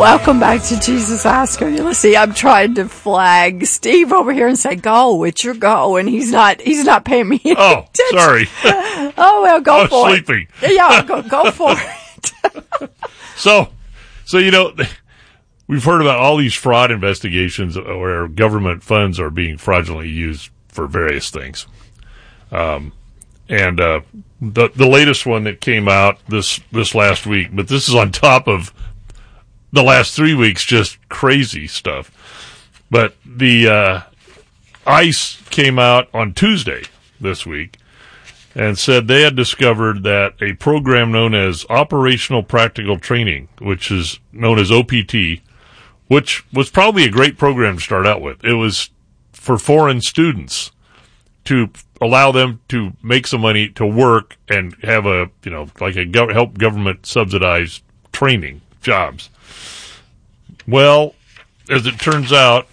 Welcome back to Jesus Ask Her. You see, I'm trying to flag Steve over here and say, "Go, it's your go," and he's not paying me any attention. Sorry. Oh well, go for it. Sleeping. Yeah, go for it. So we've heard about all these fraud investigations where government funds are being fraudulently used for various things. The latest one that came out this last week, but this is on top of the last 3 weeks, just crazy stuff. But the ICE came out on Tuesday this week and said they had discovered that a program known as Operational Practical Training, which is known as OPT, which was probably a great program to start out with. It was for foreign students to allow them to make some money to work and have help government subsidized training jobs. Well, as it turns out,